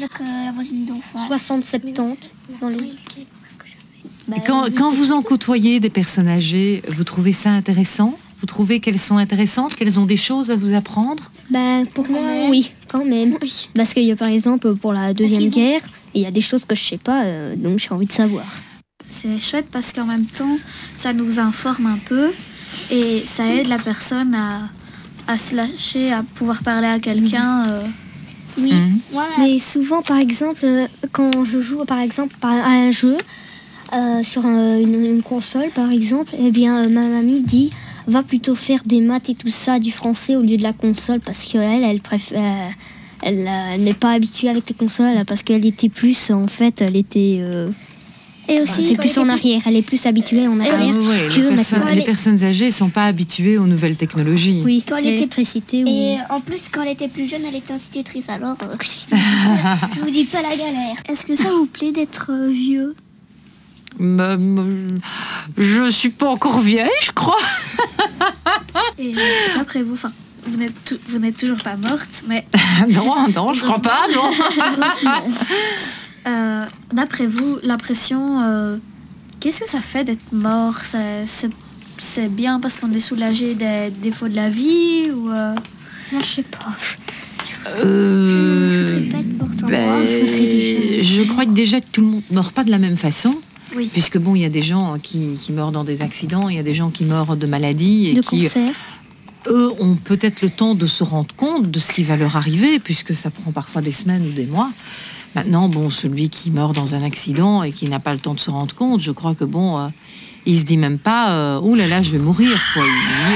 avec la voisine d'enfant. 60-70 dans les... Et quand vous en côtoyez des personnes âgées, vous trouvez ça intéressant? Vous trouvez qu'elles sont intéressantes? Qu'elles ont des choses à vous apprendre? Pour moi, oui, quand même. Oui. Parce qu'il y a par exemple pour la Deuxième Guerre, il y a des choses que je sais pas, donc j'ai envie de savoir. C'est chouette parce qu'en même temps, ça nous informe un peu et ça aide la personne à se lâcher, à pouvoir parler à quelqu'un. Oui. Ouais. Mais souvent, par exemple, quand je joue par exemple à un jeu sur une console, par exemple, eh bien, ma mamie dit va plutôt faire des maths et tout ça, du français au lieu de la console, parce qu'elle, elle préfère, elle n'est pas habituée avec les consoles, parce qu'elle était plus, en fait, elle était... Et aussi, c'est plus en arrière, elle est plus habituée en arrière que maintenant. Les personnes âgées ne sont pas habituées aux nouvelles technologies. Oui, quand elle était- l'électricité. Et en plus, quand elle était plus jeune, elle était institutrice. Alors, je vous dis pas la galère. Est-ce que ça vous plaît d'être vieux? Je suis pas encore vieille, je crois. Et d'après vous, vous n'êtes toujours pas morte, mais Non, je crois pas, non. D'après vous, l'impression, qu'est-ce que ça fait d'être mort? C'est bien parce qu'on est soulagé des défauts de la vie ou Moi, je sais pas. Je voudrais pas être morte sans moi. Je crois que déjà que tout le monde ne meurt pas de la même façon. Oui. Puisque bon, il y a des gens qui meurent dans des accidents, il y a des gens qui meurent de maladies et De qui, cancer. eux, ont peut-être le temps de se rendre compte de ce qui va leur arriver, puisque ça prend parfois des semaines ou des mois. Maintenant, bon, celui qui meurt dans un accident et qui n'a pas le temps de se rendre compte, je crois que bon, il se dit même pas, oh là là, je vais mourir, quoi.